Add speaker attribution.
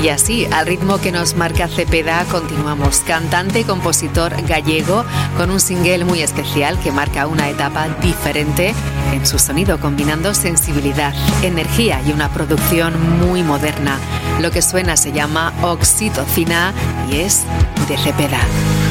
Speaker 1: Y así, al ritmo que nos marca Cepeda, continuamos. Cantante y compositor gallego con un single muy especial que marca una etapa diferente en su sonido, combinando sensibilidad, energía y una producción muy moderna. Lo que suena se llama Oxitocina y es de Cepeda.